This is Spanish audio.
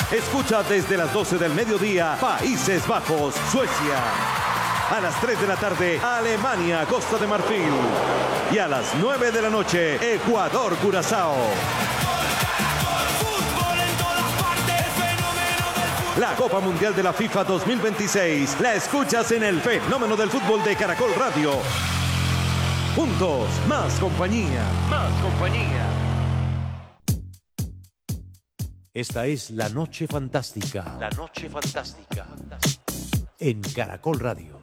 Escucha desde las 12 del mediodía, Países Bajos, Suecia. A las 3 de la tarde, Alemania, Costa de Marfil. Y a las 9 de la noche, Ecuador, Curazao. La Copa Mundial de la FIFA 2026 la escuchas en el Fenómeno del Fútbol de Caracol Radio. Juntos, más compañía. Más compañía. Esta es La Noche Fantástica. La Noche Fantástica. En Caracol Radio.